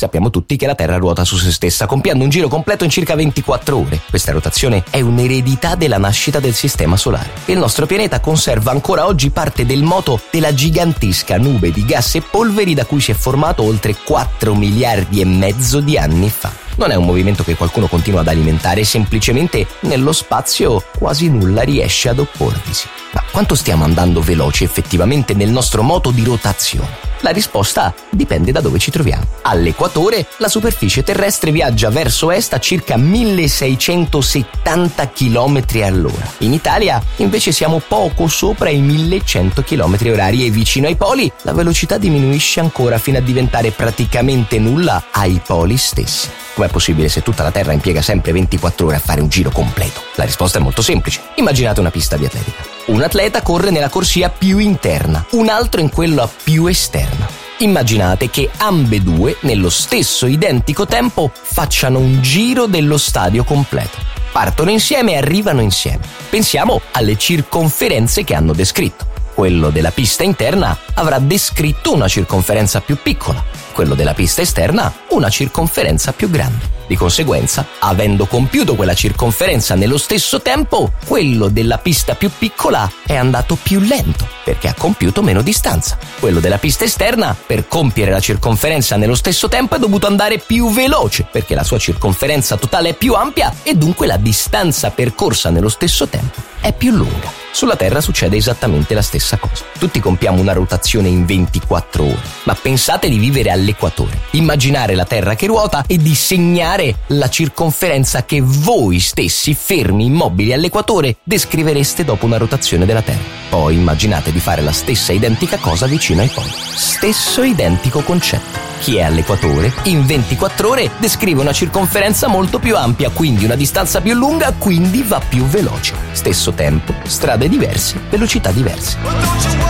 sappiamo tutti che la Terra ruota su se stessa, compiendo un giro completo in circa 24 ore. Questa rotazione è un'eredità della nascita del Sistema Solare. Il nostro pianeta conserva ancora oggi parte del moto della gigantesca nube di gas e polveri da cui si è formato oltre 4 miliardi e mezzo di anni fa. Non è un movimento che qualcuno continua ad alimentare, semplicemente nello spazio quasi nulla riesce ad opporvisi. Ma quanto stiamo andando veloci effettivamente nel nostro moto di rotazione? La risposta dipende da dove ci troviamo. All'equatore la superficie terrestre viaggia verso est a circa 1670 km all'ora. In Italia invece siamo poco sopra i 1100 km orari e vicino ai poli la velocità diminuisce ancora fino a diventare praticamente nulla ai poli stessi. Com'è possibile se tutta la Terra impiega sempre 24 ore a fare un giro completo? La risposta è molto semplice. Immaginate una pista di atletica. Un atleta corre nella corsia più interna, un altro in quella più esterna. Immaginate che ambedue, nello stesso identico tempo, facciano un giro dello stadio completo. Partono insieme e arrivano insieme. Pensiamo alle circonferenze che hanno descritto. Quello della pista interna avrà descritto una circonferenza più piccola, quello della pista esterna una circonferenza più grande. Di conseguenza, avendo compiuto quella circonferenza nello stesso tempo, quello della pista più piccola è andato più lento, perché ha compiuto meno distanza. Quello della pista esterna, per compiere la circonferenza nello stesso tempo, è dovuto andare più veloce, perché la sua circonferenza totale è più ampia e dunque la distanza percorsa nello stesso tempo è più lunga. Sulla Terra succede esattamente la stessa cosa. Tutti compiamo una rotazione in 24 ore, ma pensate di vivere all'equatore, immaginare la Terra che ruota e disegnare la circonferenza che voi stessi, fermi, immobili all'equatore, descrivereste dopo una rotazione della Terra. Poi immaginate di fare la stessa identica cosa vicino ai poli. Stesso identico concetto. Chi è all'equatore, in 24 ore descrive una circonferenza molto più ampia, quindi una distanza più lunga, quindi va più veloce. Stesso tempo, strade diverse, velocità diverse.